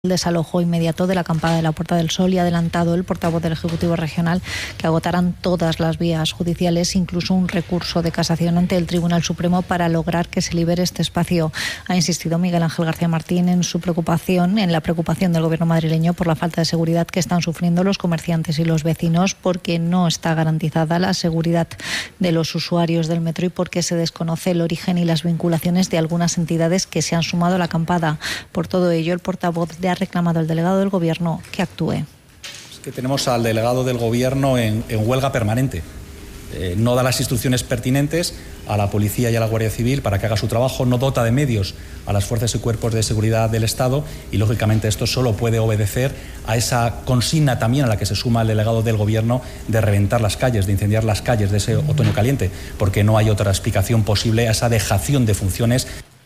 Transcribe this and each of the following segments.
El desalojo inmediato de la acampada de la Puerta del Sol y ha adelantado el portavoz del Ejecutivo Regional que agotarán todas las vías judiciales, incluso un recurso de casación ante el Tribunal Supremo para lograr que se libere este espacio. Ha insistido Miguel Ángel García Martín en la preocupación del Gobierno madrileño por la falta de seguridad que están sufriendo los comerciantes y los vecinos, porque no está garantizada la seguridad de los usuarios del metro y porque se desconoce el origen y las vinculaciones de algunas entidades que se han sumado a la acampada. Por todo ello, el portavoz ha reclamado al delegado del Gobierno que actúe. Es que tenemos al delegado del Gobierno en huelga permanente. No da las instrucciones pertinentes a la Policía y a la Guardia Civil para que haga su trabajo, no dota de medios a las fuerzas y cuerpos de seguridad del Estado y, lógicamente, esto solo puede obedecer a esa consigna también a la que se suma el delegado del Gobierno de reventar las calles, de incendiar las calles de ese otoño caliente, porque no hay otra explicación posible a esa dejación de funciones.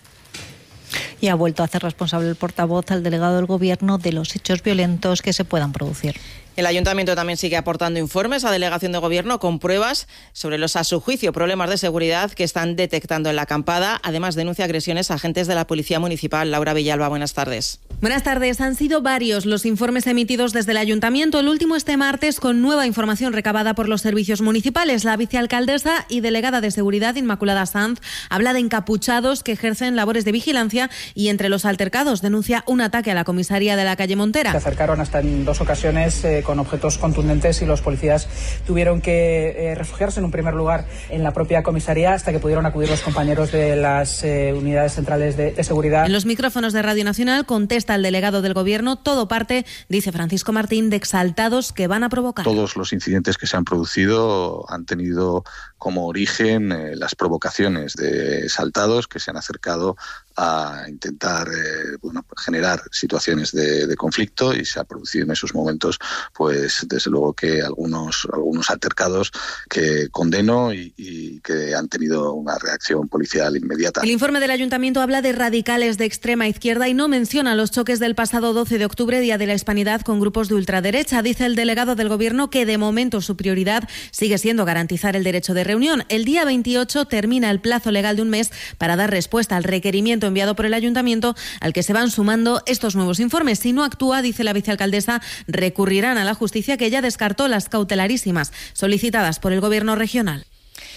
Y ha vuelto a hacer responsable el portavoz al delegado del Gobierno de los hechos violentos que se puedan producir. El Ayuntamiento también sigue aportando informes a Delegación de Gobierno con pruebas sobre los, a su juicio, problemas de seguridad que están detectando en la acampada. Además, denuncia agresiones a agentes de la Policía Municipal. Laura Villalba, buenas tardes. Buenas tardes. Han sido varios los informes emitidos desde el Ayuntamiento. El último este martes con nueva información recabada por los servicios municipales. La vicealcaldesa y delegada de Seguridad, Inmaculada Sanz, habla de encapuchados que ejercen labores de vigilancia y entre los altercados denuncia un ataque a la comisaría de la calle Montera. Se acercaron hasta en 2 ocasiones con objetos contundentes y los policías tuvieron que refugiarse en un primer lugar en la propia comisaría hasta que pudieron acudir los compañeros de las unidades centrales de seguridad. En los micrófonos de Radio Nacional contesta el delegado del Gobierno: todo parte, dice Francisco Martín, de exaltados que van a provocar. Todos los incidentes que se han producido han tenido como origen las provocaciones de exaltados que se han acercado a intentar generar situaciones de conflicto, y se ha producido en esos momentos, pues desde luego que algunos altercados que condeno y que han tenido una reacción policial inmediata. El informe del Ayuntamiento habla de radicales de extrema izquierda y no menciona los choques del pasado 12 de octubre, Día de la Hispanidad, con grupos de ultraderecha. Dice el delegado del Gobierno que de momento su prioridad sigue siendo garantizar el derecho de reunión. El día 28 termina el plazo legal de un mes para dar respuesta al requerimiento enviado por el Ayuntamiento, al que se van sumando estos nuevos informes. Si no actúa, dice la vicealcaldesa, recurrirán a la justicia, que ya descartó las cautelarísimas solicitadas por el Gobierno regional.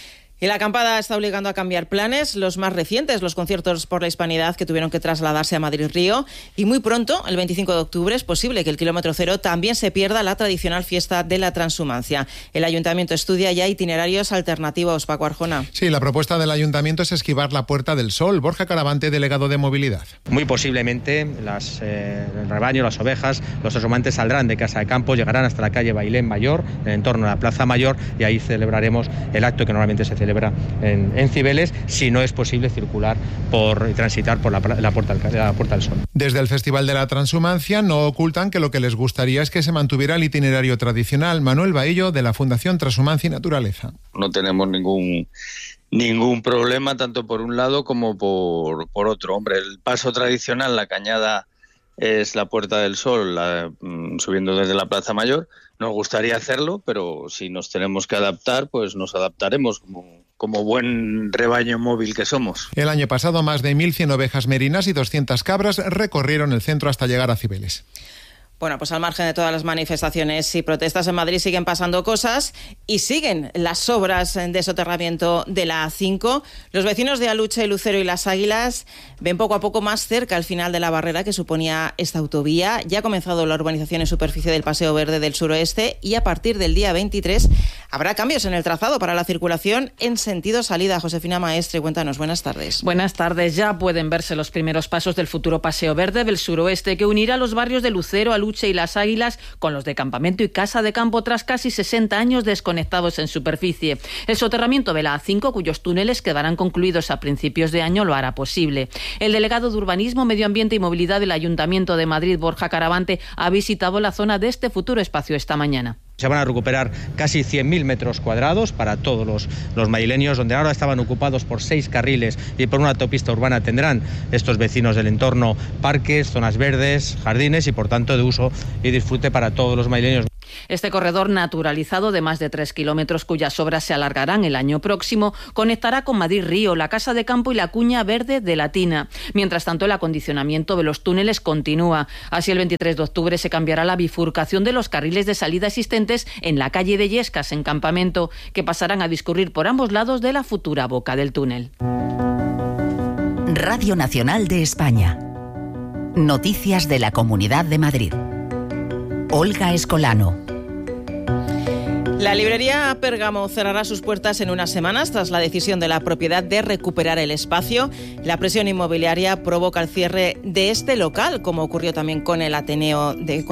Y la acampada está obligando a cambiar planes, los más recientes, los conciertos por la Hispanidad, que tuvieron que trasladarse a Madrid-Río, y muy pronto, el 25 de octubre, es posible que el kilómetro cero también se pierda la tradicional fiesta de la transhumancia. El Ayuntamiento estudia ya itinerarios alternativos. Paco Arjona. Sí, la propuesta del Ayuntamiento es esquivar la Puerta del Sol. Borja Caravante, delegado de Movilidad. Muy posiblemente el rebaño, las ovejas, los transhumantes saldrán de Casa de Campo, llegarán hasta la calle Bailén Mayor, en el entorno de la Plaza Mayor, y ahí celebraremos el acto que normalmente se celebra en Cibeles, si no es posible circular y transitar por la Puerta del Sol. Desde el Festival de la Transhumancia no ocultan que lo que les gustaría es que se mantuviera el itinerario tradicional. Manuel Baillo, de la Fundación Transhumancia y Naturaleza. No tenemos ningún problema, tanto por un lado como por otro. Hombre, el paso tradicional, la cañada, es la Puerta del Sol, subiendo desde la Plaza Mayor. Nos gustaría hacerlo, pero si nos tenemos que adaptar, pues nos adaptaremos como buen rebaño móvil que somos. El año pasado, más de 1.100 ovejas merinas y 200 cabras recorrieron el centro hasta llegar a Cibeles. Bueno, pues al margen de todas las manifestaciones y protestas en Madrid siguen pasando cosas y siguen las obras de soterramiento de la A5. Los vecinos de Aluche, Lucero y Las Águilas ven poco a poco más cerca el final de la barrera que suponía esta autovía. Ya ha comenzado la urbanización en superficie del Paseo Verde del Suroeste y a partir del día 23 habrá cambios en el trazado para la circulación en sentido salida. Josefina Maestre, cuéntanos, buenas tardes. Buenas tardes. Ya pueden verse los primeros pasos del futuro Paseo Verde del Suroeste, que unirá los barrios de Lucero, Aluche y Las Águilas con los de Campamento y Casa de Campo tras casi 60 años desconectados en superficie. El soterramiento de la A5, cuyos túneles quedarán concluidos a principios de año, lo hará posible. El delegado de Urbanismo, Medio Ambiente y Movilidad del Ayuntamiento de Madrid, Borja Caravante, ha visitado la zona de este futuro espacio esta mañana. Se van a recuperar casi 100.000 metros cuadrados para todos los madrileños, donde ahora estaban ocupados por 6 carriles y por una autopista urbana. Tendrán estos vecinos del entorno parques, zonas verdes, jardines y por tanto de uso y disfrute para todos los madrileños. Este corredor naturalizado de más de 3 kilómetros, cuyas obras se alargarán el año próximo, conectará con Madrid Río, la Casa de Campo y la Cuña Verde de Latina. Mientras tanto, el acondicionamiento de los túneles continúa. Así, el 23 de octubre se cambiará la bifurcación de los carriles de salida existentes en la calle de Illescas, en Campamento, que pasarán a discurrir por ambos lados de la futura boca del túnel. Radio Nacional de España. Noticias de la Comunidad de Madrid. Olga Escolano. La librería Pérgamo cerrará sus puertas en unas semanas tras la decisión de la propiedad de recuperar el espacio. La presión inmobiliaria provoca el cierre de este local, como ocurrió también con el Ateneo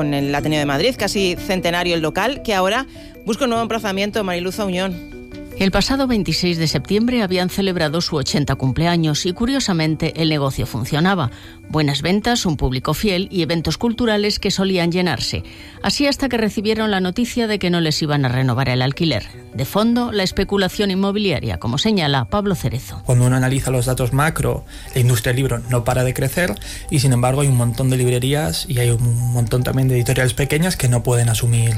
de Madrid, casi centenario el local, que ahora busca un nuevo emplazamiento. Mariluz Auñón. El pasado 26 de septiembre habían celebrado su 80 cumpleaños y, curiosamente, el negocio funcionaba. Buenas ventas, un público fiel y eventos culturales que solían llenarse. Así hasta que recibieron la noticia de que no les iban a renovar el alquiler. De fondo, la especulación inmobiliaria, como señala Pablo Cerezo. Cuando uno analiza los datos macro, la industria del libro no para de crecer y, sin embargo, hay un montón de librerías y hay un montón también de editoriales pequeñas que no pueden asumir.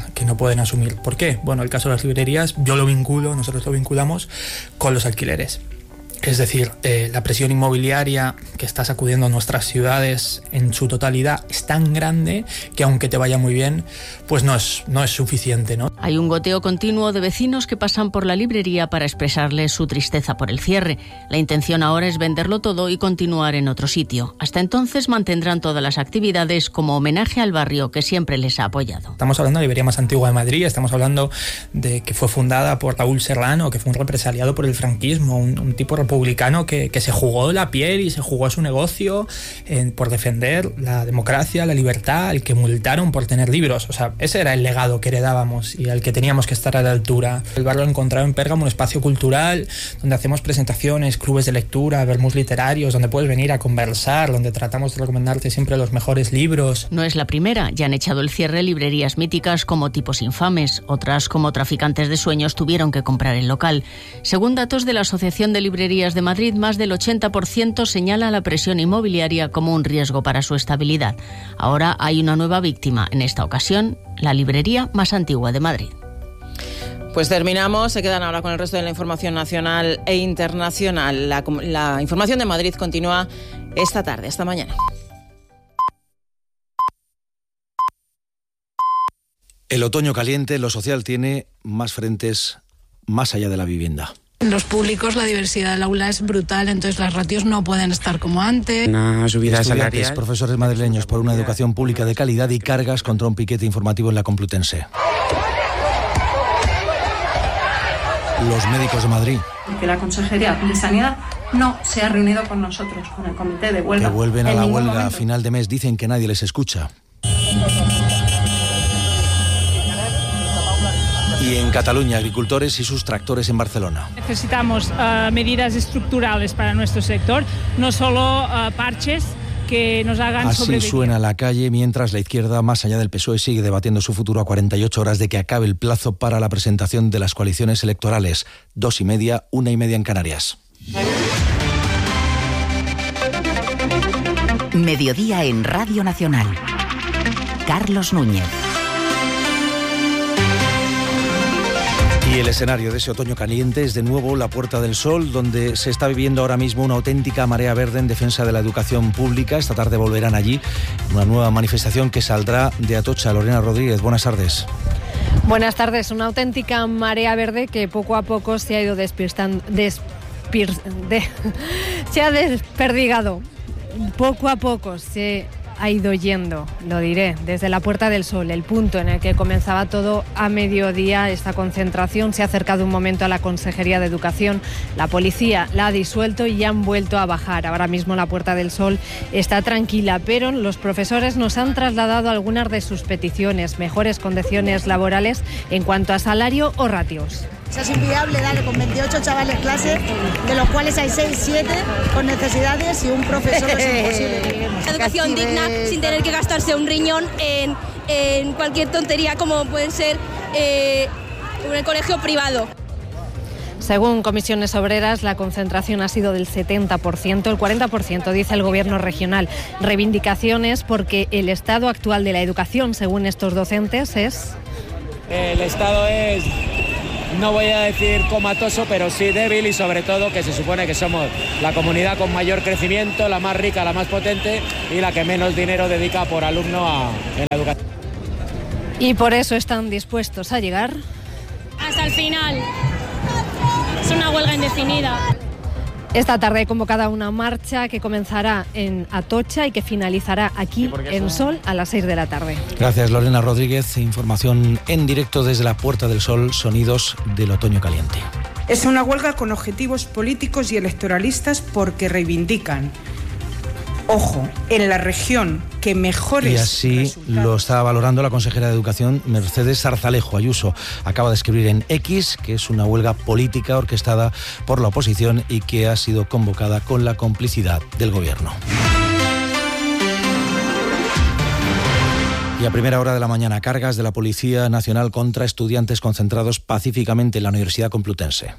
¿Por qué? Bueno, el caso de las librerías, nosotros lo vinculamos con los alquileres. Es decir, la presión inmobiliaria que está sacudiendo nuestras ciudades en su totalidad es tan grande que, aunque te vaya muy bien, pues no es suficiente, ¿no? Hay un goteo continuo de vecinos que pasan por la librería para expresarles su tristeza por el cierre. La intención ahora es venderlo todo y continuar en otro sitio. Hasta entonces mantendrán todas las actividades como homenaje al barrio que siempre les ha apoyado. Estamos hablando de la librería más antigua de Madrid, estamos hablando de que fue fundada por Raúl Serrano, que fue un represaliado por el franquismo, un tipo republicano que se jugó la piel y se jugó su negocio por defender la democracia, la libertad, al que multaron por tener libros. O sea, ese era el legado que heredábamos y al que teníamos que estar a la altura. El barrio ha encontrado en Pérgamo un espacio cultural donde hacemos presentaciones, clubes de lectura, vermús literarios, donde puedes venir a conversar, donde tratamos de recomendarte siempre los mejores libros. No es la primera, ya han echado el cierre librerías míticas como Tipos Infames. Otras, como Traficantes de Sueños, tuvieron que comprar el local. Según datos de la Asociación de Librerías de Madrid, más del 80% señala la presión inmobiliaria como un riesgo para su estabilidad. Ahora hay una nueva víctima, en esta ocasión, la librería más antigua de Madrid. Pues terminamos, se quedan ahora con el resto de la información nacional e internacional. La información de Madrid continúa esta tarde, esta mañana. El otoño caliente, lo social tiene más frentes más allá de la vivienda. En los públicos la diversidad del aula es brutal, entonces las ratios no pueden estar como antes. Una subida salarial. Profesores madrileños por una educación pública de calidad y cargas contra un piquete informativo en la Complutense. Los médicos de Madrid. Que la Consejería de Sanidad no se ha reunido con nosotros, con el comité de huelga. Que vuelven a la huelga a final de mes, dicen que nadie les escucha. Y en Cataluña, agricultores y sus tractores en Barcelona. Necesitamos medidas estructurales para nuestro sector, no solo parches que nos hagan sobrevivir. Así suena la calle mientras la izquierda, más allá del PSOE, sigue debatiendo su futuro a 48 horas de que acabe el plazo para la presentación de las coaliciones electorales. 2:30, 1:30 en Canarias. Mediodía en Radio Nacional. Carlos Núñez. Y el escenario de ese otoño caliente es de nuevo la Puerta del Sol, donde se está viviendo ahora mismo una auténtica marea verde en defensa de la educación pública. Esta tarde volverán allí una nueva manifestación que saldrá de Atocha. Lorena Rodríguez, buenas tardes. Buenas tardes. Una auténtica marea verde que poco a poco se ha ido se ha desperdigado. Poco a poco se ha ido yendo, lo diré, desde la Puerta del Sol, el punto en el que comenzaba todo a mediodía. Esta concentración se ha acercado un momento a la Consejería de Educación. La policía la ha disuelto y ya han vuelto a bajar. Ahora mismo la Puerta del Sol está tranquila, pero los profesores nos han trasladado algunas de sus peticiones: mejores condiciones laborales en cuanto a salario o ratios. Es inviable darle con 28 chavales clase, de los cuales hay 6-7 con necesidades y un profesor es imposible. Educación digna, sin tener que gastarse un riñón en cualquier tontería como pueden ser en el colegio privado. Según Comisiones Obreras, la concentración ha sido del 70%, el 40% dice el Gobierno regional. Reivindicaciones porque el estado actual de la educación, según estos docentes, es El estado es, no voy a decir comatoso, pero sí débil, y sobre todo que se supone que somos la comunidad con mayor crecimiento, la más rica, la más potente y la que menos dinero dedica por alumno en la educación. Y por eso están dispuestos a llegar hasta el final. Es una huelga indefinida. Esta tarde hay convocada una marcha que comenzará en Atocha y que finalizará aquí en Sol a las 6 de la tarde. Gracias, Lorena Rodríguez. Información en directo desde la Puerta del Sol, sonidos del otoño caliente. Es una huelga con objetivos políticos y electoralistas porque reivindican, ojo, en la región que mejores... Y así lo está valorando la consejera de Educación, Mercedes Zarzalejo. Ayuso acaba de escribir en X que es una huelga política orquestada por la oposición y que ha sido convocada con la complicidad del Gobierno. Y a primera hora de la mañana, cargas de la Policía Nacional contra estudiantes concentrados pacíficamente en la Universidad Complutense.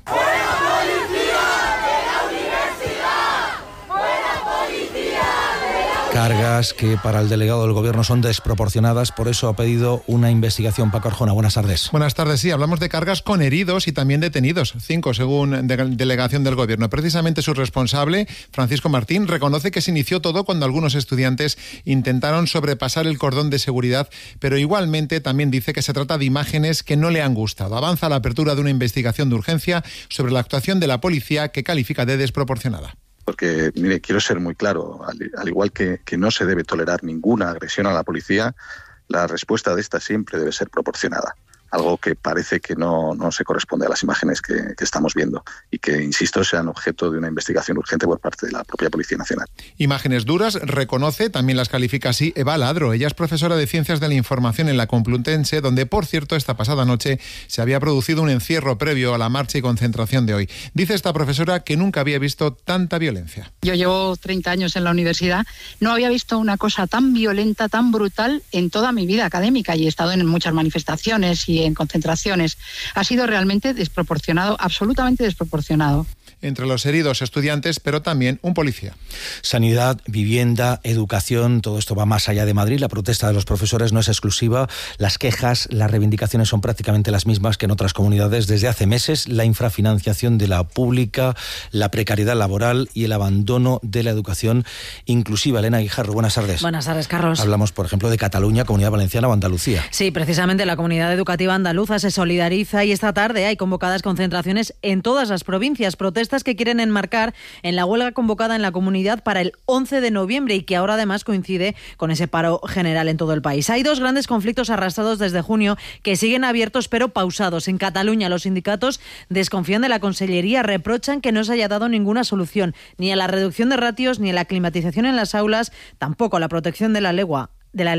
Cargas que para el delegado del Gobierno son desproporcionadas, por eso ha pedido una investigación. Paco Arjona, buenas tardes. Buenas tardes, sí, hablamos de cargas con heridos y también detenidos, 5 según delegación del Gobierno. Precisamente su responsable, Francisco Martín, reconoce que se inició todo cuando algunos estudiantes intentaron sobrepasar el cordón de seguridad, pero igualmente también dice que se trata de imágenes que no le han gustado. Avanza la apertura de una investigación de urgencia sobre la actuación de la policía que califica de desproporcionada. Porque, mire, quiero ser muy claro, al igual que no se debe tolerar ninguna agresión a la policía, la respuesta de esta siempre debe ser proporcionada. Algo que parece que no se corresponde a las imágenes que estamos viendo y que, insisto, sean objeto de una investigación urgente por parte de la propia Policía Nacional. Imágenes duras, reconoce, también las califica así Eva Ladro. Ella es profesora de Ciencias de la Información en la Complutense, donde, por cierto, esta pasada noche se había producido un encierro previo a la marcha y concentración de hoy. Dice esta profesora que nunca había visto tanta violencia. Yo llevo 30 años en la universidad, no había visto una cosa tan violenta, tan brutal en toda mi vida académica, y he estado en muchas manifestaciones y en concentraciones. Ha sido realmente desproporcionado, absolutamente desproporcionado. Entre los heridos, estudiantes, pero también un policía. Sanidad, vivienda, educación, todo esto va más allá de Madrid. La protesta de los profesores no es exclusiva. Las quejas, las reivindicaciones son prácticamente las mismas que en otras comunidades desde hace meses. La infrafinanciación de la pública, la precariedad laboral y el abandono de la educación inclusiva. Elena Guijarro, buenas tardes. Buenas tardes, Carlos. Hablamos, por ejemplo, de Cataluña, Comunidad Valenciana o Andalucía. Sí, precisamente la comunidad educativa andaluza se solidariza y esta tarde hay convocadas concentraciones en todas las provincias. Protestas que quieren enmarcar en la huelga convocada en la comunidad para el 11 de noviembre y que ahora además coincide con ese paro general en todo el país. Hay dos grandes conflictos arrastrados desde junio que siguen abiertos pero pausados. En Cataluña los sindicatos desconfían de la Consellería, reprochan que no se haya dado ninguna solución, ni a la reducción de ratios, ni a la climatización en las aulas, tampoco a la protección de la lengua,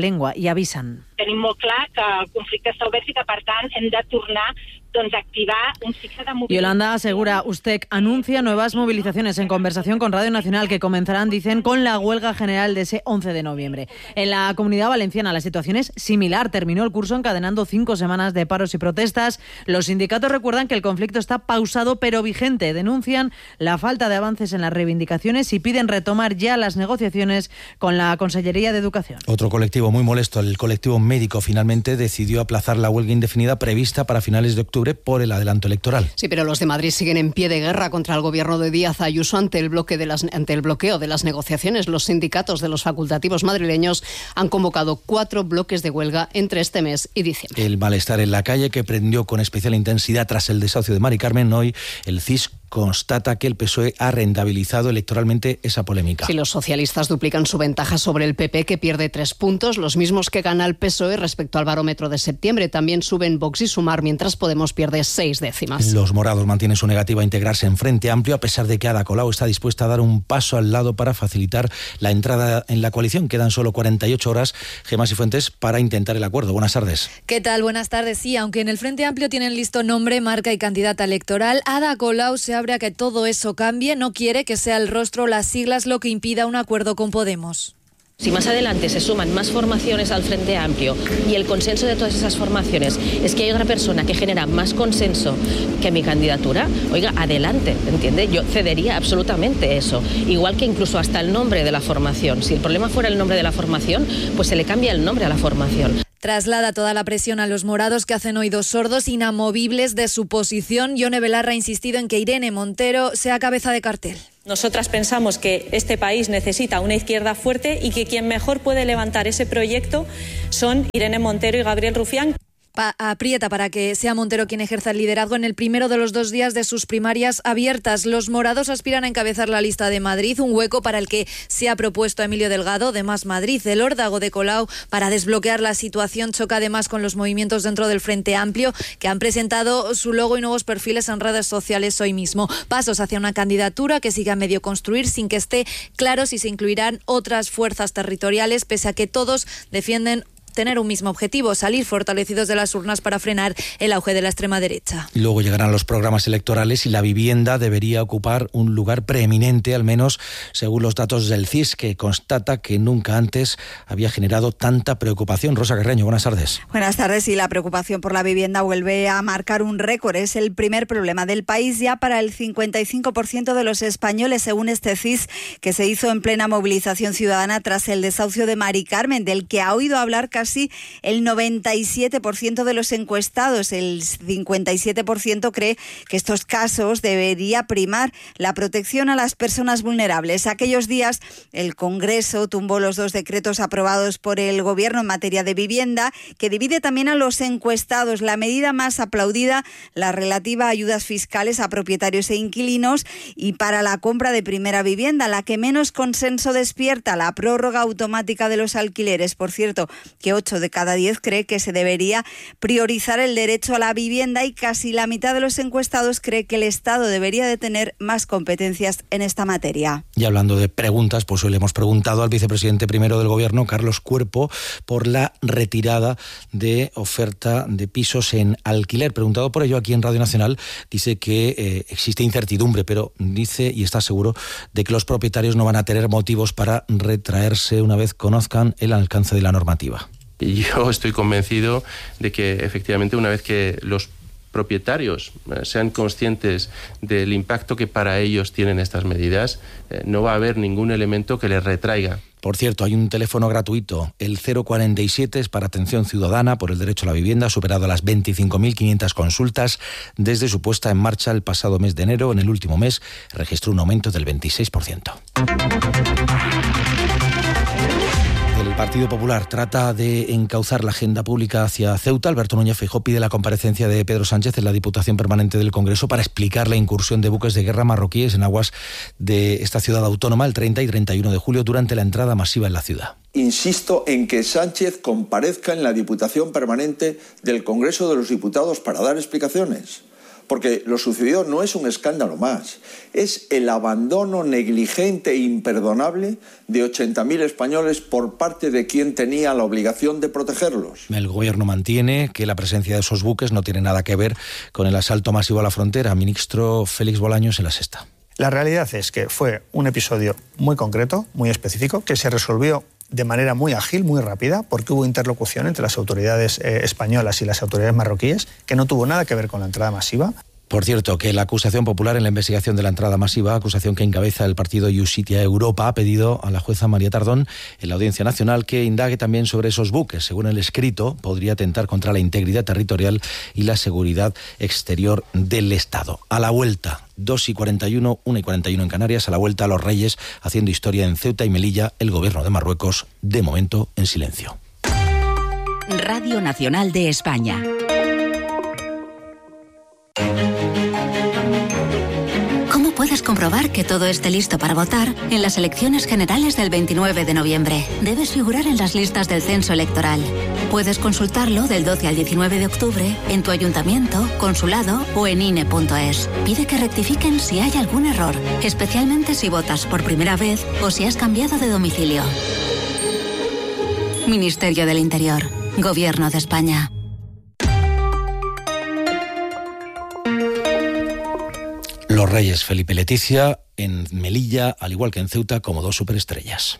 i avisen. Tenim molt clar que el conflicte està obert i que, per tant, hem de tornar a activar un cicle de movilización. Yolanda asegura, USTEC anuncia nuevas movilizaciones en conversación con Radio Nacional que comenzarán, dicen, con la huelga general de ese 11 de noviembre. En la Comunidad Valenciana la situación es similar. Terminó el curso encadenando 5 semanas de paros y protestas. Los sindicatos recuerdan que el conflicto está pausado pero vigente. Denuncian la falta de avances en las reivindicaciones y piden retomar ya las negociaciones con la Consellería de Educación. Otro colectivo muy molesto, el colectivo médico, finalmente decidió aplazar la huelga indefinida prevista para finales de octubre por el adelanto electoral. Sí, pero los de Madrid siguen en pie de guerra contra el gobierno de Díaz Ayuso ante el bloqueo de las negociaciones. Los sindicatos de los facultativos madrileños han convocado 4 bloques de huelga entre este mes y diciembre. El malestar en la calle, que prendió con especial intensidad tras el desahucio de Mari Carmen, hoy el CIS constata que el PSOE ha rentabilizado electoralmente esa polémica. Si los socialistas duplican su ventaja sobre el PP, que pierde 3 puntos, los mismos que gana el PSOE respecto al barómetro de septiembre. También suben Vox y Sumar, mientras Podemos pierde 6 décimas. Los morados mantienen su negativa a integrarse en Frente Amplio, a pesar de que Ada Colau está dispuesta a dar un paso al lado para facilitar la entrada en la coalición. Quedan solo 48 horas, Gemma Sifuentes, para intentar el acuerdo. Buenas tardes. ¿Qué tal? Buenas tardes. Sí, aunque en el Frente Amplio tienen listo nombre, marca y candidata electoral, Ada Colau se abre a que todo eso cambie. No quiere que sea el rostro o las siglas lo que impida un acuerdo con Podemos. Si más adelante se suman más formaciones al Frente Amplio y el consenso de todas esas formaciones es que hay otra persona que genera más consenso que mi candidatura, oiga, adelante, ¿entiende? Yo cedería absolutamente eso. Igual que incluso hasta el nombre de la formación. Si el problema fuera el nombre de la formación, pues se le cambia el nombre a la formación. Traslada toda la presión a los morados, que hacen oídos sordos, inamovibles de su posición. Yone Belarra ha insistido en que Irene Montero sea cabeza de cartel. Nosotras pensamos que este país necesita una izquierda fuerte y que quien mejor puede levantar ese proyecto son Irene Montero y Gabriel Rufián. Aprieta para que sea Montero quien ejerza el liderazgo en el primero de los 2 días de sus primarias abiertas. Los morados aspiran a encabezar la lista de Madrid, un hueco para el que se ha propuesto a Emilio Delgado de Más Madrid. El órdago de Colau para desbloquear la situación choca además con los movimientos dentro del Frente Amplio, que han presentado su logo y nuevos perfiles en redes sociales hoy mismo. Pasos hacia una candidatura que siga a medio construir, sin que esté claro si se incluirán otras fuerzas territoriales, pese a que todos defienden tener un mismo objetivo: salir fortalecidos de las urnas para frenar el auge de la extrema derecha. Luego llegarán los programas electorales y la vivienda debería ocupar un lugar preeminente, al menos según los datos del CIS, que constata que nunca antes había generado tanta preocupación. Rosa Carreño, buenas tardes. Buenas tardes. Y la preocupación por la vivienda vuelve a marcar un récord. Es el primer problema del país ya para el 55% de los españoles, según este CIS, que se hizo en plena movilización ciudadana tras el desahucio de Mari Carmen, del que ha oído hablar casi el 97% de los encuestados. El 57% cree que estos casos debería primar la protección a las personas vulnerables. Aquellos días el Congreso tumbó los 2 decretos aprobados por el Gobierno en materia de vivienda, que divide también a los encuestados. La medida más aplaudida, la relativa a ayudas fiscales a propietarios e inquilinos y para la compra de primera vivienda. La que menos consenso despierta, la prórroga automática de los alquileres. Por cierto, que 8 de cada 10 cree que se debería priorizar el derecho a la vivienda y casi la mitad de los encuestados cree que el Estado debería de tener más competencias en esta materia. Y hablando de preguntas, pues hoy le hemos preguntado al vicepresidente primero del Gobierno, Carlos Cuerpo, por la retirada de oferta de pisos en alquiler. Preguntado por ello aquí en Radio Nacional, dice que existe incertidumbre, pero dice y está seguro de que los propietarios no van a tener motivos para retraerse una vez conozcan el alcance de la normativa. Yo estoy convencido de que efectivamente una vez que los propietarios sean conscientes del impacto que para ellos tienen estas medidas, no va a haber ningún elemento que les retraiga. Por cierto, hay un teléfono gratuito, el 047, es para atención ciudadana por el derecho a la vivienda, ha superado las 25.500 consultas desde su puesta en marcha el pasado mes de enero. En el último mes registró un aumento del 26%. El Partido Popular trata de encauzar la agenda pública hacia Ceuta. Alberto Núñez Feijóo pide la comparecencia de Pedro Sánchez en la Diputación Permanente del Congreso para explicar la incursión de buques de guerra marroquíes en aguas de esta ciudad autónoma el 30 y 31 de julio durante la entrada masiva en la ciudad. Insisto en que Sánchez comparezca en la Diputación Permanente del Congreso de los Diputados para dar explicaciones. Porque lo sucedido no es un escándalo más, es el abandono negligente e imperdonable de 80.000 españoles por parte de quien tenía la obligación de protegerlos. El Gobierno mantiene que la presencia de esos buques no tiene nada que ver con el asalto masivo a la frontera. Ministro Félix Bolaños en La Sexta. La realidad es que fue un episodio muy concreto, muy específico, que se resolvió de manera muy ágil, muy rápida, porque hubo interlocución entre las autoridades españolas y las autoridades marroquíes, que no tuvo nada que ver con la entrada masiva. Por cierto, que la acusación popular en la investigación de la entrada masiva, acusación que encabeza el partido Iusitia Europa, ha pedido a la jueza María Tardón en la Audiencia Nacional que indague también sobre esos buques. Según el escrito, podría atentar contra la integridad territorial y la seguridad exterior del Estado. A la vuelta, 2:41, 1:41 en Canarias, a la vuelta a los Reyes, haciendo historia en Ceuta y Melilla, el Gobierno de Marruecos, de momento, en silencio. Radio Nacional de España. ¿Cómo puedes comprobar que todo esté listo para votar en las elecciones generales del 29 de noviembre? Debes figurar en las listas del censo electoral. Puedes consultarlo del 12 al 19 de octubre en tu ayuntamiento, consulado o en INE.es. Pide que rectifiquen si hay algún error, especialmente si votas por primera vez o si has cambiado de domicilio. Ministerio del Interior, Gobierno de España. Los Reyes Felipe y Leticia en Melilla, al igual que en Ceuta, como 2 superestrellas.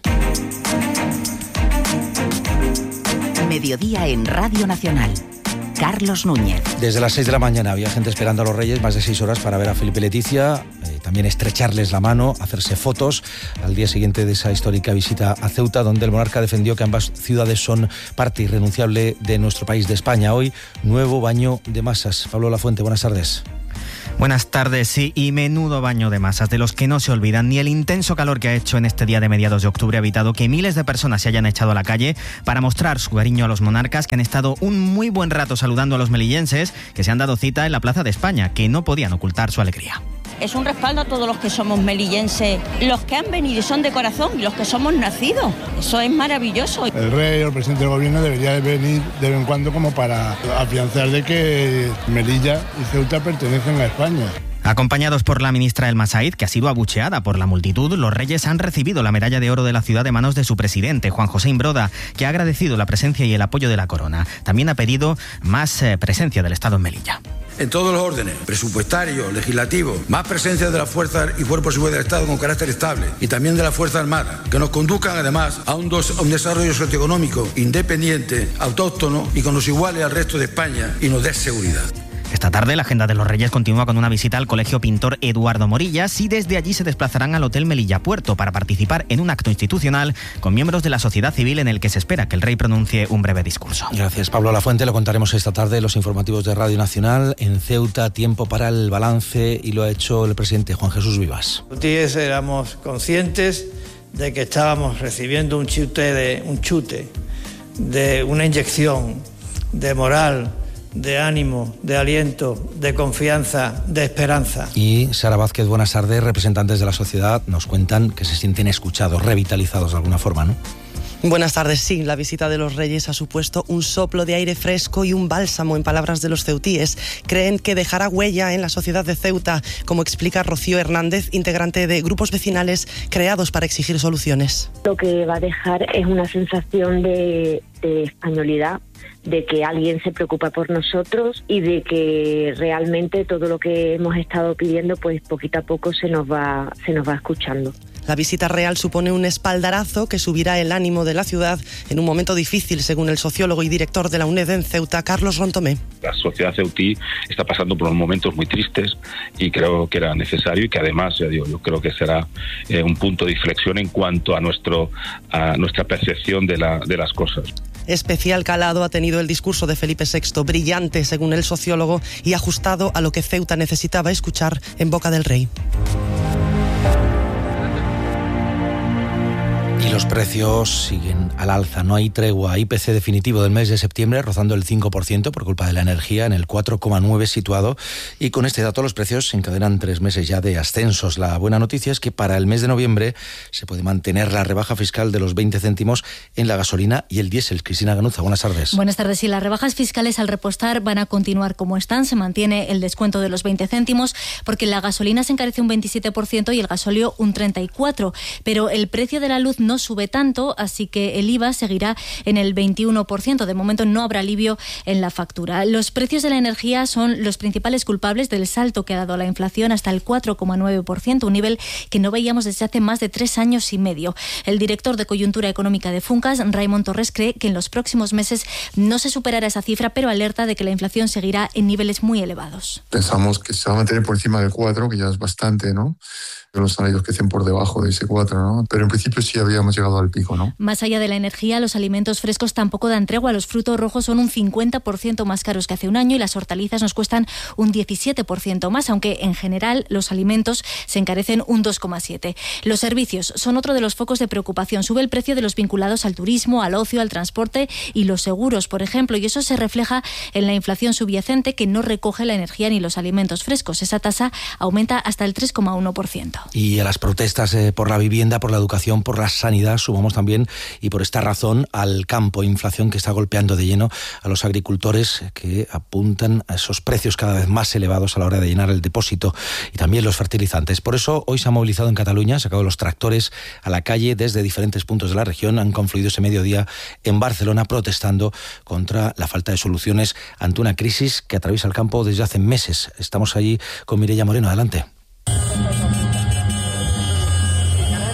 Mediodía en Radio Nacional. Carlos Núñez. Desde las 6 de la mañana había gente esperando a los Reyes, más de 6 horas para ver a Felipe y Leticia. También también estrecharles la mano, hacerse fotos al día siguiente de esa histórica visita a Ceuta, donde el monarca defendió que ambas ciudades son parte irrenunciable de nuestro país, de España. Hoy, nuevo baño de masas. Pablo Lafuente, buenas tardes. Buenas tardes, sí, y menudo baño de masas, de los que no se olvidan. Ni el intenso calor que ha hecho en este día de mediados de octubre ha evitado que miles de personas se hayan echado a la calle para mostrar su cariño a los monarcas, que han estado un muy buen rato saludando a los melillenses que se han dado cita en la Plaza de España, que no podían ocultar su alegría. Es un respaldo a todos los que somos melillenses, los que han venido y son de corazón y los que somos nacidos. Eso es maravilloso. El rey o el presidente del gobierno debería de venir de vez en cuando como para afianzar de que Melilla y Ceuta pertenecen a España. Acompañados por la ministra Elma Said, que ha sido abucheada por la multitud, los reyes han recibido la medalla de oro de la ciudad de manos de su presidente, Juan José Imbroda, que ha agradecido la presencia y el apoyo de la corona. También ha pedido más presencia del Estado en Melilla. En todos los órdenes, presupuestario, legislativo, más presencia de las fuerzas y cuerpos de seguridad del Estado con carácter estable y también de la Fuerza Armada, que nos conduzcan además a un desarrollo socioeconómico independiente, autóctono y con los iguales al resto de España y nos dé seguridad. Esta tarde la agenda de los Reyes continúa con una visita al Colegio Pintor Eduardo Morillas y desde allí se desplazarán al Hotel Melilla Puerto para participar en un acto institucional con miembros de la sociedad civil en el que se espera que el rey pronuncie un breve discurso. Gracias, Pablo Lafuente. Lo contaremos esta tarde en los informativos de Radio Nacional. En Ceuta, tiempo para el balance, y lo ha hecho el presidente Juan Jesús Vivas. Éramos conscientes de que estábamos recibiendo un chute, de una inyección de moral, de ánimo, de aliento, de confianza, de esperanza. Y Sara Vázquez, buenas tardes. Representantes de la sociedad nos cuentan que se sienten escuchados, revitalizados de alguna forma, ¿no? Buenas tardes. Sí, la visita de los Reyes ha supuesto un soplo de aire fresco y un bálsamo, en palabras de los ceutíes. Creen que dejará huella en la sociedad de Ceuta, como explica Rocío Hernández, integrante de grupos vecinales creados para exigir soluciones. Lo que va a dejar es una sensación de españolidad, de que alguien se preocupa por nosotros y de que realmente todo lo que hemos estado pidiendo, pues poquito a poco se nos va escuchando. La visita real supone un espaldarazo que subirá el ánimo de la ciudad en un momento difícil, según el sociólogo y director de la UNED en Ceuta, Carlos Rontomé. La sociedad ceutí está pasando por unos momentos muy tristes y creo que era necesario y que además, yo creo que será un punto de inflexión en cuanto a nuestra percepción de las cosas. Especial calado ha tenido el discurso de Felipe VI, brillante según el sociólogo y ajustado a lo que Ceuta necesitaba escuchar en boca del rey. Y los precios siguen al alza, no hay tregua. IPC definitivo del mes de septiembre rozando el 5% por culpa de la energía, en el 4,9% situado. Y con este dato los precios se encadenan 3 meses ya de ascensos. La buena noticia es que para el mes de noviembre se puede mantener la rebaja fiscal de los 20 céntimos en la gasolina y el diésel. Cristina Ganuza, buenas tardes. Buenas tardes. Y las rebajas fiscales al repostar van a continuar como están. Se mantiene el descuento de los 20 céntimos porque la gasolina se encarece un 27% y el gasóleo un 34%. Pero el precio de la luz no sube tanto, así que el IVA seguirá en el 21%. De momento no habrá alivio en la factura. Los precios de la energía son los principales culpables del salto que ha dado la inflación hasta el 4,9%, un nivel que no veíamos desde hace más de 3 años y medio. El director de Coyuntura Económica de Funcas, Raimon Torres, cree que en los próximos meses no se superará esa cifra, pero alerta de que la inflación seguirá en niveles muy elevados. Pensamos que se va a mantener por encima del 4, que ya es bastante, ¿no? Los salarios que estén por debajo de ese 4, ¿no? Pero en principio sí habíamos llegado al pico, ¿no? Más allá de la energía, los alimentos frescos tampoco dan tregua. Los frutos rojos son un 50% más caros que hace un año y las hortalizas nos cuestan un 17% más, aunque en general los alimentos se encarecen un 2,7%. Los servicios son otro de los focos de preocupación. Sube el precio de los vinculados al turismo, al ocio, al transporte y los seguros, por ejemplo, y eso se refleja en la inflación subyacente que no recoge la energía ni los alimentos frescos. Esa tasa aumenta hasta el 3,1%. Y a las protestas por la vivienda, por la educación, por la sanidad, sumamos también, y por esta razón, al campo, inflación que está golpeando de lleno a los agricultores, que apuntan a esos precios cada vez más elevados a la hora de llenar el depósito, y también los fertilizantes. Por eso hoy se ha movilizado en Cataluña, se han sacado los tractores a la calle desde diferentes puntos de la región, han confluido ese mediodía en Barcelona protestando contra la falta de soluciones ante una crisis que atraviesa el campo desde hace meses. Estamos allí con Mireia Moreno, adelante. Con una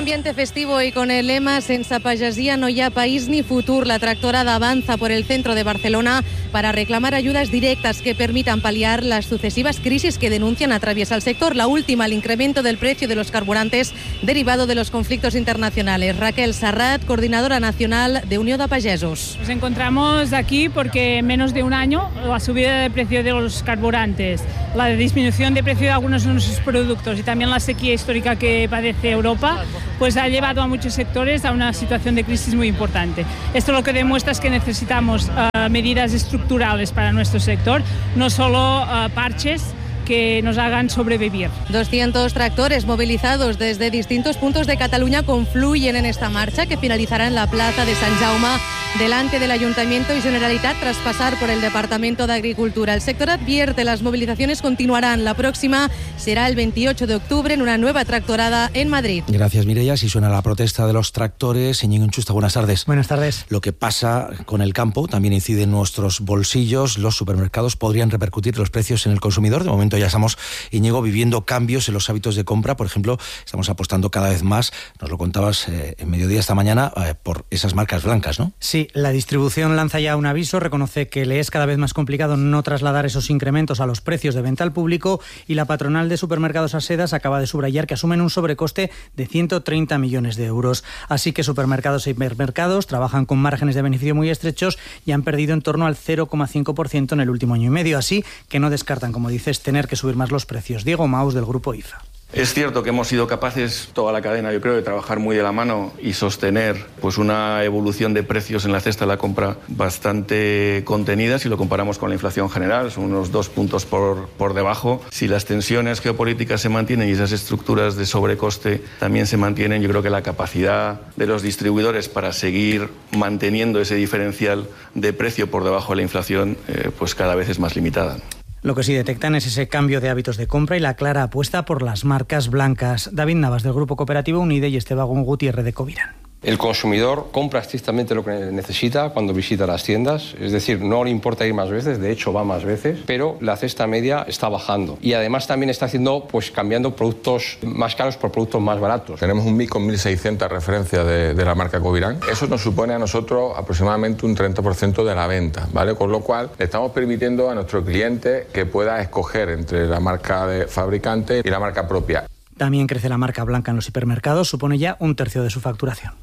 ambiente festivo y con el lema Sense pagesia no hi ha país ni futur, la tractorada avanza por el centro de Barcelona para reclamar ayudas directas que permitan paliar las sucesivas crisis que denuncian atraviesa el sector. La última, el incremento del precio de los carburantes derivado de los conflictos internacionales. Raquel Serrat, coordinadora nacional de Unión de Pagesos. Nos encontramos aquí porque en menos de un año la subida del precio de los carburantes, la disminución de precio de algunos de nuestros productos y también la sequía histórica que padece Europa, pues ha llevado a muchos sectores a una situación de crisis muy importante. Esto lo que demuestra es que necesitamos medidas estructurales para nuestro sector, no solo parches que nos hagan sobrevivir. 200 tractores movilizados desde distintos puntos de Cataluña confluyen en esta marcha que finalizará en la plaza de Sant Jaume delante del Ayuntamiento y Generalitat tras pasar por el Departamento de Agricultura. El sector advierte las movilizaciones continuarán. La próxima será el 28 de octubre en una nueva tractorada en Madrid. Gracias, Mireia. Si suena la protesta de los tractores, Íñigo Inchusta, buenas tardes. Buenas tardes. Lo que pasa con el campo también incide en nuestros bolsillos. Los supermercados podrían repercutir los precios en el consumidor. De momento ya estamos, Íñigo, viviendo cambios en los hábitos de compra. Por ejemplo, estamos apostando cada vez más, nos lo contabas en Mediodía esta mañana, por esas marcas blancas, ¿no? Sí, la distribución lanza ya un aviso, reconoce que le es cada vez más complicado no trasladar esos incrementos a los precios de venta al público, y la patronal de supermercados Asedas acaba de subrayar que asumen un sobrecoste de 130 millones de euros. Así que supermercados e hipermercados trabajan con márgenes de beneficio muy estrechos y han perdido en torno al 0,5% en el último año y medio. Así que no descartan, como dices, tener que subir más los precios. Diego Maus, del Grupo IFA. Es cierto que hemos sido capaces, toda la cadena, yo creo, de trabajar muy de la mano y sostener pues una evolución de precios en la cesta de la compra bastante contenida si lo comparamos con la inflación general, son unos 2 puntos por debajo. Si las tensiones geopolíticas se mantienen y esas estructuras de sobrecoste también se mantienen, yo creo que la capacidad de los distribuidores para seguir manteniendo ese diferencial de precio por debajo de la inflación pues cada vez es más limitada. Lo que sí detectan es ese cambio de hábitos de compra y la clara apuesta por las marcas blancas. David Navas, del Grupo Cooperativo Unide, y Esteban Gutiérrez, de Covirán. El consumidor compra estrictamente lo que necesita cuando visita las tiendas, es decir, no le importa ir más veces, de hecho va más veces, pero la cesta media está bajando y además también está haciendo, cambiando productos más caros por productos más baratos. Tenemos un mix con 1.600 referencias de la marca Covirán. Eso nos supone a nosotros aproximadamente un 30% de la venta, ¿vale? Con lo cual le estamos permitiendo a nuestro cliente que pueda escoger entre la marca de fabricante y la marca propia. También crece la marca blanca en los hipermercados, supone ya 1/3 de su facturación.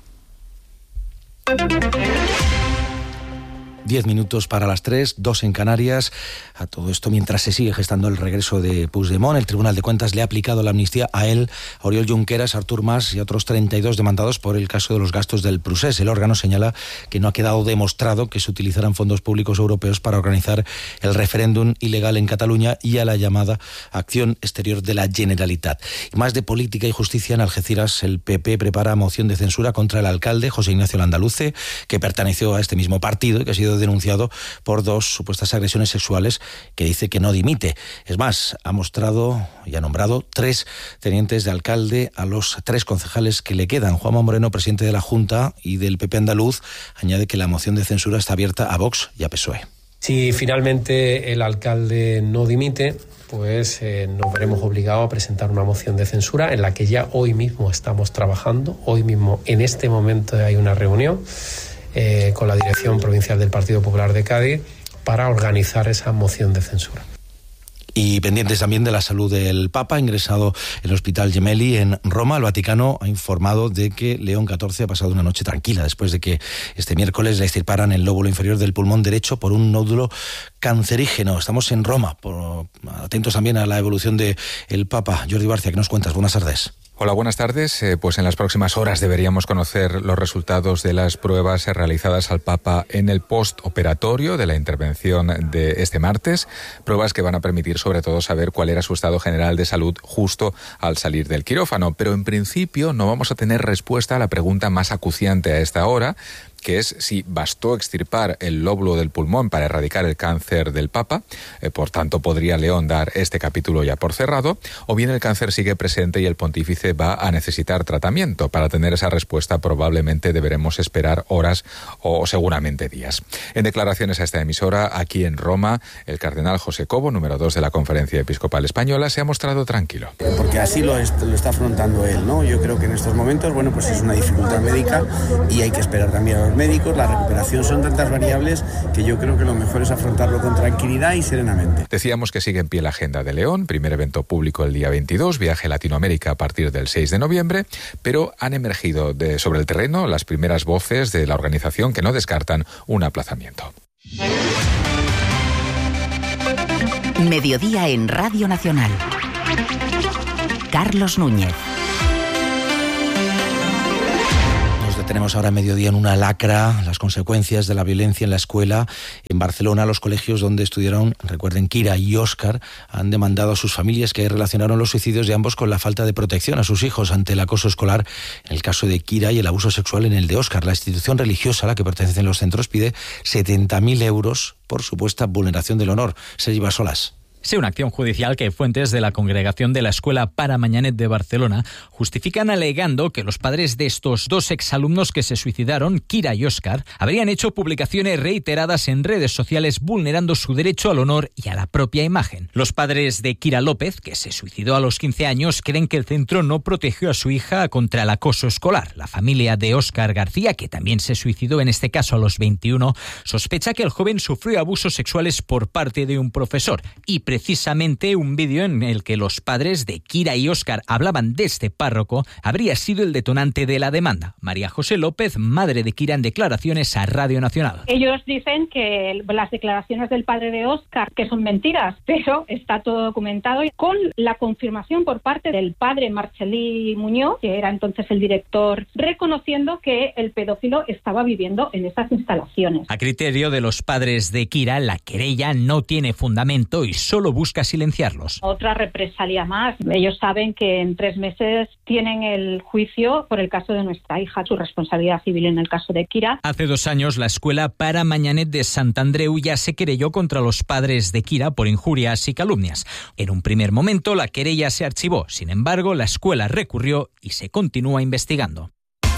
10 minutos para las 3, 2 en Canarias. A todo esto, mientras se sigue gestando el regreso de Puigdemont, el Tribunal de Cuentas le ha aplicado la amnistía a él, a Oriol Junqueras, a Artur Mas y a otros 32 demandados por el caso de los gastos del Procés. El órgano señala que no ha quedado demostrado que se utilizaran fondos públicos europeos para organizar el referéndum ilegal en Cataluña y a la llamada acción exterior de la Generalitat. Y más de política y justicia, en Algeciras el PP prepara moción de censura contra el alcalde José Ignacio Landaluce, que perteneció a este mismo partido y que ha sido denunciado por 2 supuestas agresiones sexuales, que dice que no dimite. Es más, ha mostrado y ha nombrado 3 tenientes de alcalde a los 3 concejales que le quedan. Juanma Moreno, presidente de la Junta y del PP andaluz, añade que la moción de censura está abierta a Vox y a PSOE. Si finalmente el alcalde no dimite, pues nos veremos obligados a presentar una moción de censura en la que ya hoy mismo estamos trabajando. Hoy mismo, en este momento, hay una reunión con la Dirección Provincial del Partido Popular de Cádiz para organizar esa moción de censura. Y pendientes también de la salud del Papa, ingresado en el Hospital Gemelli en Roma. El Vaticano ha informado de que León XIV ha pasado una noche tranquila después de que este miércoles le extirparan el lóbulo inferior del pulmón derecho por un nódulo cancerígeno. Estamos en Roma, atentos también a la evolución del Papa. Jordi Barcia, ¿qué nos cuentas? Buenas tardes. Hola, buenas tardes. Pues en las próximas horas deberíamos conocer los resultados de las pruebas realizadas al Papa en el postoperatorio de la intervención de este martes. Pruebas que van a permitir sobre todo saber cuál era su estado general de salud justo al salir del quirófano. Pero en principio no vamos a tener respuesta a la pregunta más acuciante a esta hora, que es si bastó extirpar el lóbulo del pulmón para erradicar el cáncer del Papa, por tanto podría León dar este capítulo ya por cerrado, o bien el cáncer sigue presente y el pontífice va a necesitar tratamiento. Para tener esa respuesta probablemente deberemos esperar horas o seguramente días. En declaraciones a esta emisora, aquí en Roma, el cardenal José Cobo, número 2 de la Conferencia Episcopal Española, se ha mostrado tranquilo. Porque así lo está afrontando él, ¿no? Yo creo que en estos momentos, bueno, pues es una dificultad médica y hay que esperar también a los médicos. La recuperación son tantas variables que yo creo que lo mejor es afrontarlo con tranquilidad y serenamente. Decíamos que sigue en pie la agenda de León, primer evento público el día 22, viaje a Latinoamérica a partir del 6 de noviembre, pero han emergido sobre el terreno las primeras voces de la organización que no descartan un aplazamiento. Mediodía en Radio Nacional. Carlos Núñez. Tenemos ahora mediodía en una lacra las consecuencias de la violencia en la escuela. En Barcelona, los colegios donde estudiaron, recuerden, Kira y Óscar, han demandado a sus familias que relacionaron los suicidios de ambos con la falta de protección a sus hijos ante el acoso escolar en el caso de Kira y el abuso sexual en el de Óscar. La institución religiosa a la que pertenecen los centros pide 70.000 euros por supuesta vulneración del honor. Sergi Bassolas. Sí, una acción judicial que fuentes de la Congregación de la Escuela Pare Manyanet de Barcelona justifican alegando que los padres de estos dos exalumnos que se suicidaron, Kira y Óscar, habrían hecho publicaciones reiteradas en redes sociales vulnerando su derecho al honor y a la propia imagen. Los padres de Kira López, que se suicidó a los 15 años, creen que el centro no protegió a su hija contra el acoso escolar. La familia de Óscar García, que también se suicidó en este caso a los 21, sospecha que el joven sufrió abusos sexuales por parte de un profesor y precisamente un vídeo en el que los padres de Kira y Óscar hablaban de este párroco habría sido el detonante de la demanda. María José López, madre de Kira, en declaraciones a Radio Nacional. Ellos dicen que las declaraciones del padre de Óscar que son mentiras, pero está todo documentado con la confirmación por parte del padre Marchelí Muñoz, que era entonces el director, reconociendo que el pedófilo estaba viviendo en esas instalaciones. A criterio de los padres de Kira, la querella no tiene fundamento y solo busca silenciarlos. Otra represalia más. Ellos saben que en 3 meses tienen el juicio por el caso de nuestra hija, su responsabilidad civil en el caso de Kira. Hace 2 años, la Escuela Pare Manyanet de Sant Andreu ya se querelló contra los padres de Kira por injurias y calumnias. En un primer momento, la querella se archivó. Sin embargo, la escuela recurrió y se continúa investigando.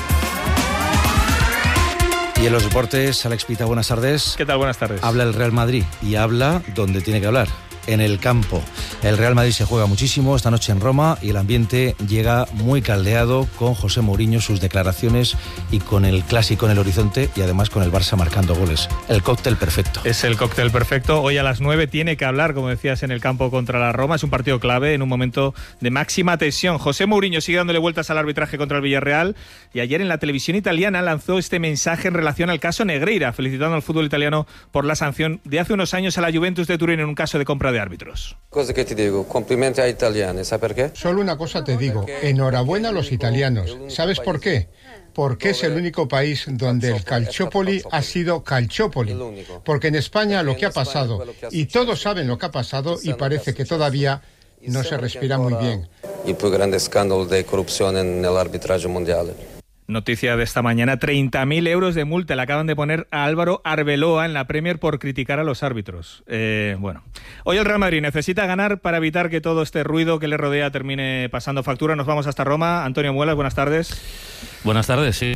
Y en los deportes, Alex Pita, buenas tardes. ¿Qué tal? Buenas tardes. Habla el Real Madrid y habla donde tiene que hablar, en el campo. El Real Madrid se juega muchísimo esta noche en Roma y el ambiente llega muy caldeado con José Mourinho, sus declaraciones y con el clásico en el horizonte y además con el Barça marcando goles. El cóctel perfecto. Es el cóctel perfecto. Hoy a las 9 tiene que hablar, como decías, en el campo contra la Roma. Es un partido clave en un momento de máxima tensión. José Mourinho sigue dándole vueltas al arbitraje contra el Villarreal y ayer en la televisión italiana lanzó este mensaje en relación al caso Negreira, felicitando al fútbol italiano por la sanción de hace unos años a la Juventus de Turín en un caso de compra de árbitros. Cosa que te digo, complimenti a italiani, ¿sabes por qué? Solo una cosa te digo, enhorabuena a los italianos. ¿Sabes por qué? Porque es el único país donde el Calciopoli ha sido Calciopoli. Porque en España lo que ha pasado, y todos saben lo que ha pasado, y parece que todavía no se respira muy bien. El más grande escándalo de corrupción en el arbitraje mundial. Noticia de esta mañana, 30.000 euros de multa le acaban de poner a Álvaro Arbeloa en la Premier por criticar a los árbitros. Bueno, hoy el Real Madrid necesita ganar para evitar que todo este ruido que le rodea termine pasando factura. Nos vamos hasta Roma. Antonio Muelas, buenas tardes. Buenas tardes, sí.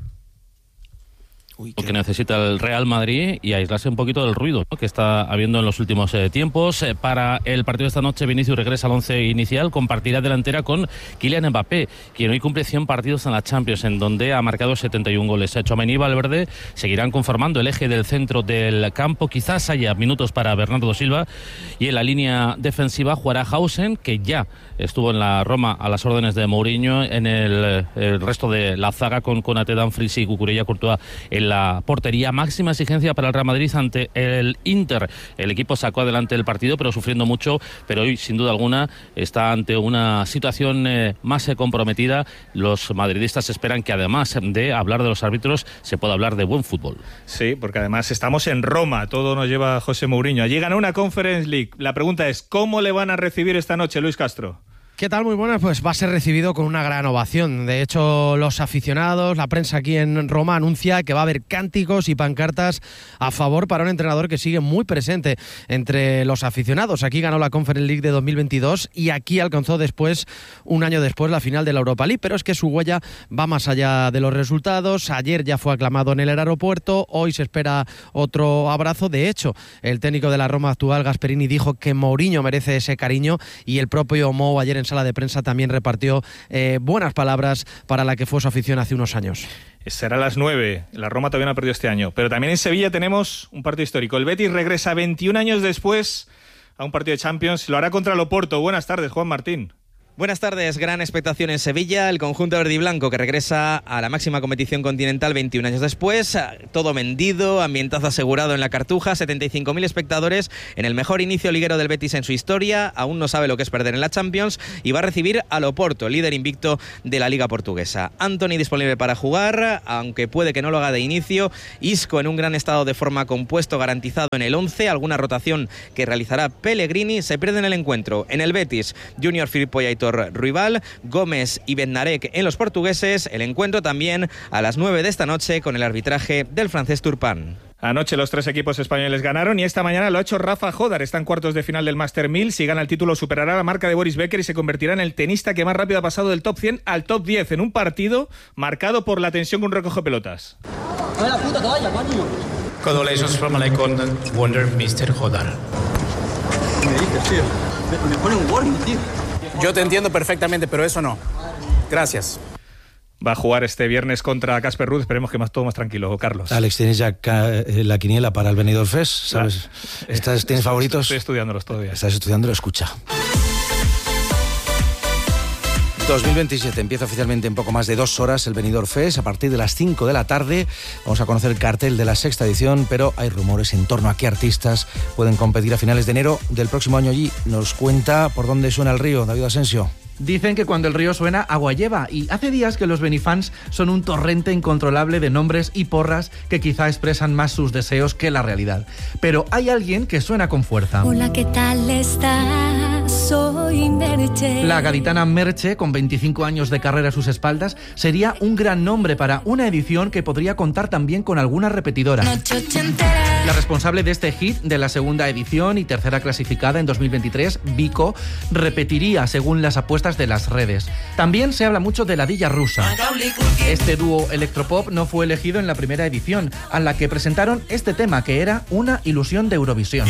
Lo que necesita el Real Madrid y aislarse un poquito del ruido, ¿no?, que está habiendo en los últimos tiempos. Para el partido de esta noche, Vinicius regresa al 11 inicial, compartirá delantera con Kylian Mbappé, quien hoy cumple 100 partidos en la Champions, en donde ha marcado 71 goles. Tchouaméni y Valverde seguirán conformando el eje del centro del campo. Quizás haya minutos para Bernardo Silva, y en la línea defensiva jugará Hausen, que ya estuvo en la Roma a las órdenes de Mourinho. En el resto de la zaga, con Konaté, Dumfries y Cucurella, Courtois en la portería. Máxima exigencia para el Real Madrid ante el Inter. El equipo sacó adelante el partido, pero sufriendo mucho, pero hoy sin duda alguna está ante una situación más comprometida. Los madridistas esperan que, además de hablar de los árbitros, se pueda hablar de buen fútbol. Sí, porque además estamos en Roma, todo nos lleva a José Mourinho. Allí ganó una Conference League. La pregunta es, ¿cómo le van a recibir esta noche, Luis Castro? ¿Qué tal? Muy buenas. Pues va a ser recibido con una gran ovación. De hecho, los aficionados, la prensa aquí en Roma anuncia que va a haber cánticos y pancartas a favor para un entrenador que sigue muy presente entre los aficionados. Aquí ganó la Conference League de 2022 y aquí alcanzó después, un año después, la final de la Europa League. Pero es que su huella va más allá de los resultados. Ayer ya fue aclamado en el aeropuerto, hoy se espera otro abrazo. De hecho, el técnico de la Roma actual, Gasperini, dijo que Mourinho merece ese cariño y el propio Mou ayer en sala de prensa también repartió buenas palabras para la que fue su afición hace unos años. Será a las 9. La Roma todavía no ha perdido este año. Pero también en Sevilla tenemos un partido histórico. El Betis regresa 21 años después a un partido de Champions. Lo hará contra el Oporto. Buenas tardes, Juan Martín. Buenas tardes, gran expectación en Sevilla, el conjunto verdiblanco que regresa a la máxima competición continental 21 años después, todo vendido, ambientazo asegurado en la Cartuja, 75.000 espectadores en el mejor inicio liguero del Betis en su historia, aún no sabe lo que es perder en la Champions y va a recibir al Oporto, líder invicto de la Liga Portuguesa. Antony disponible para jugar, aunque puede que no lo haga de inicio, Isco en un gran estado de forma compuesto garantizado en el 11, alguna rotación que realizará Pellegrini, se pierde en el encuentro. En el Betis, Junior Firpo y Aitor Ruibal, Gómez y Bednarek en los portugueses. El encuentro también a las 9 de esta noche con el arbitraje del francés Turpin. Anoche los 3 equipos españoles ganaron y esta mañana lo ha hecho Rafa Jodar. Está en cuartos de final del Master 1000. Si gana el título superará la marca de Boris Becker y se convertirá en el tenista que más rápido ha pasado del top 100 al top 10 en un partido marcado por la tensión con un recoge pelotas. A ver la puta toalla, coño. Congratulations from Icon Wonder Mr. Jodar. ¿Qué me dices, tío? Me pone un warning, tío. Yo te entiendo perfectamente, pero eso no. Gracias. Va a jugar este viernes contra Casper Ruud. Esperemos que todo más tranquilo, Carlos. Alex, ¿tienes ya la quiniela para el Benidorm Fest? ¿Sabes? ¿Tienes favoritos? Estoy estudiándolos todavía. ¿Estás estudiándolo? Escucha. 2027 empieza oficialmente en poco más de 2 horas el Benidorm Fest. A partir de las 5 de la tarde vamos a conocer el cartel de la 6ª edición, pero hay rumores en torno a qué artistas pueden competir a finales de enero del próximo año allí. Nos cuenta por dónde suena el río, David Asensio. Dicen que cuando el río suena, agua lleva, y hace días que los Benifans son un torrente incontrolable de nombres y porras que quizá expresan más sus deseos que la realidad. Pero hay alguien que suena con fuerza. Hola, ¿qué tal estás? Soy Merche. La gaditana Merche, con 25 años de carrera a sus espaldas, sería un gran nombre para una edición que podría contar también con alguna repetidora. La responsable de este hit de la 2ª edición y 3ª clasificada en 2023, Vico, repetiría según las apuestas de las redes. También se habla mucho de la Dilla Rusa. Este dúo electropop no fue elegido en la primera edición, a la que presentaron este tema que era una ilusión de Eurovisión.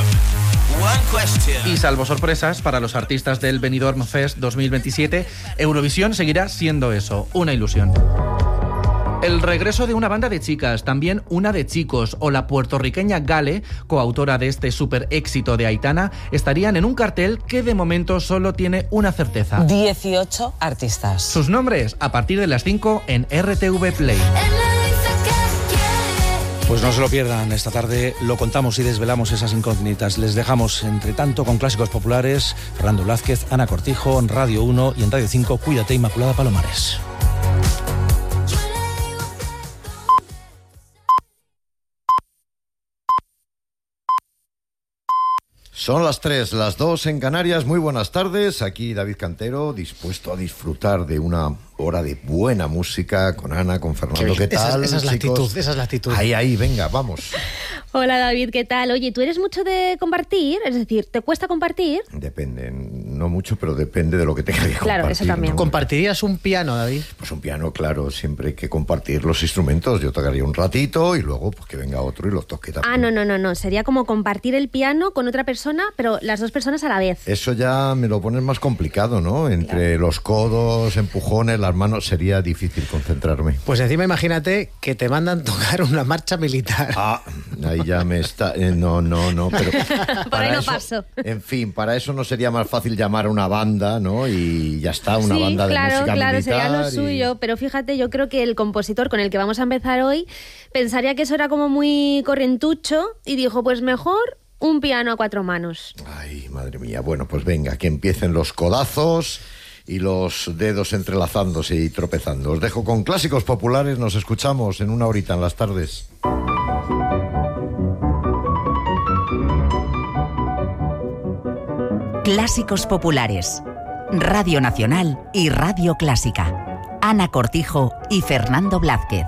Y salvo sorpresas para los artistas del Benidorm Fest 2027, Eurovisión seguirá siendo eso, una ilusión. El regreso de una banda de chicas, también una de chicos, o la puertorriqueña Gale, coautora de este súper éxito de Aitana, estarían en un cartel que de momento solo tiene una certeza. 18 artistas. Sus nombres, a partir de las 5 en RTV Play. Pues no se lo pierdan, esta tarde lo contamos y desvelamos esas incógnitas. Les dejamos, entre tanto, con clásicos populares. Fernando Blázquez, Ana Cortijo, en Radio 1 y en Radio 5, Cuídate, Inmaculada Palomares. Son las 3, las 2 en Canarias. Muy buenas tardes. Aquí David Cantero, dispuesto a disfrutar de una hora de buena música con Ana, con Fernando. ¿Qué tal, esa es la chicos? actitud, esa es la actitud. Ahí, venga, vamos. Hola David, ¿qué tal? Oye, ¿tú eres mucho de compartir? Es decir, ¿te cuesta compartir? Depende, no mucho, pero depende de lo que tenga que compartir. Claro, eso también. ¿No? ¿Compartirías un piano, David? Pues un piano, claro, siempre hay que compartir los instrumentos. Yo tocaría un ratito y luego pues que venga otro y los toque también. Ah, no. Sería como compartir el piano con otra persona, pero las dos personas a la vez. Eso ya me lo pones más complicado, ¿no? Entre los codos, empujones, las manos, sería difícil concentrarme. Pues encima imagínate que te mandan tocar una marcha militar. Ah, ahí ya me está... no, pero... Por ahí no eso, paso. En fin, para eso no sería más fácil llamar a una banda, ¿no? Y ya está, una banda de música militar. Claro, sería lo suyo, pero fíjate, yo creo que el compositor con el que vamos a empezar hoy pensaría que eso era como muy correntucho y dijo, pues mejor un piano a 4 manos. Ay, madre mía. Bueno, pues venga, que empiecen los codazos y los dedos entrelazándose y tropezando. Os dejo con clásicos populares, nos escuchamos en una horita en las tardes. Clásicos populares Radio Nacional y Radio Clásica. Ana Cortijo y Fernando Blázquez.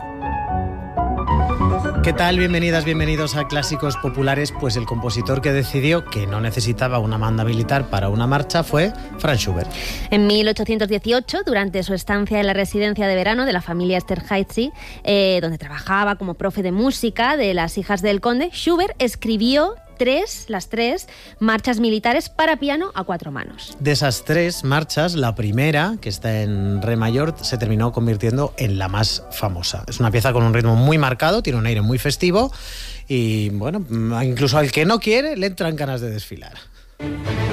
¿Qué tal? Bienvenidas, bienvenidos a Clásicos Populares. Pues el compositor que decidió que no necesitaba una manda militar para una marcha fue Franz Schubert. En 1818, durante su estancia en la residencia de verano de la familia Esterházy, donde trabajaba como profe de música de las hijas del conde, Schubert escribió las tres marchas militares para piano a 4 manos. De esas 3 marchas, la primera, que está en re mayor, se terminó convirtiendo en la más famosa. Es una pieza con un ritmo muy marcado, tiene un aire muy festivo y, bueno, incluso al que no quiere le entran ganas de desfilar.